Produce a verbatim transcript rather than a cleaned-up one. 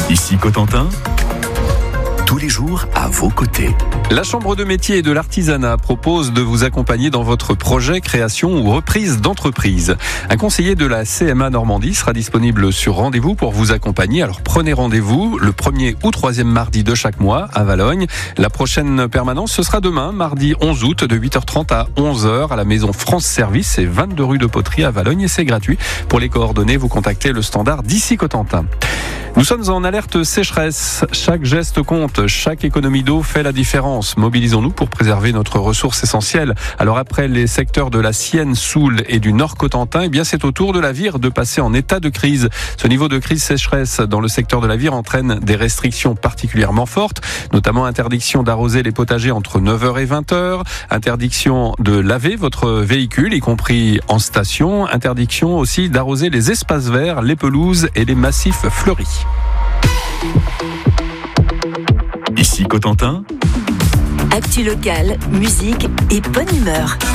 Ici Cotentin, tous les jours à vos côtés. La Chambre de métier et de l'artisanat propose de vous accompagner dans votre projet création ou reprise d'entreprise. Un conseiller de la C M A Normandie sera disponible sur rendez-vous pour vous accompagner. Alors prenez rendez-vous le premier ou troisième mardi de chaque mois à Valognes. La prochaine permanence, ce sera demain, mardi onze août, de huit heures trente à onze heures à la maison France Service. C'est vingt-deux rue de Poterie à Valognes et c'est gratuit. Pour les coordonnées, vous contactez le standard d'ici Cotentin. Nous sommes en alerte sécheresse. Chaque geste compte, chaque économie d'eau fait la différence. Mobilisons-nous pour préserver notre ressource essentielle. Alors après les secteurs de la Sienne, Soule et du Nord Cotentin, eh bien c'est au tour de la Vire de passer en état de crise. Ce niveau de crise sécheresse dans le secteur de la Vire entraîne des restrictions particulièrement fortes, notamment interdiction d'arroser les potagers entre neuf heures et vingt heures, interdiction de laver votre véhicule, y compris en station, interdiction aussi d'arroser les espaces verts, les pelouses et les massifs fleuris. Ici Cotentin, actu locale, musique et bonne humeur.